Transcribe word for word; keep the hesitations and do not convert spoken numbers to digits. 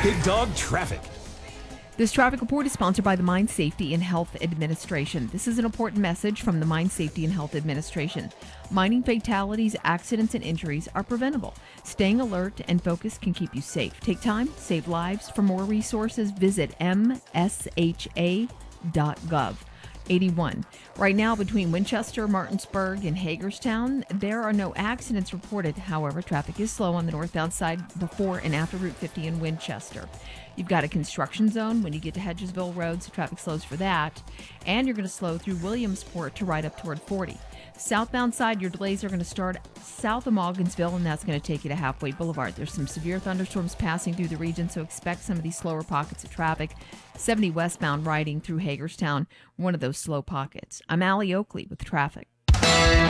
Big Dog Traffic. This traffic report is sponsored by the Mine Safety and Health Administration. This is an important message from the Mine Safety and Health Administration. Mining fatalities, accidents, and injuries are preventable. Staying alert and focused can keep you safe. Take time, save lives. For more resources, visit m s h a dot gov. eighty-one. Right now, between Winchester, Martinsburg, and Hagerstown, there are no accidents reported. However, traffic is slow on the northbound side before and after Route fifty in Winchester. You've got a construction zone when you get to Hedgesville Road, so traffic slows for that. And you're going to slow through Williamsport to right up toward forty. Southbound side, your delays are going to start south of Morgansville, and that's going to take you to Halfway Boulevard. There's some severe thunderstorms passing through the region, so expect some of these slower pockets of traffic. seventy westbound riding through Hagerstown, one of those slow pockets. I'm Allie Oakley with traffic.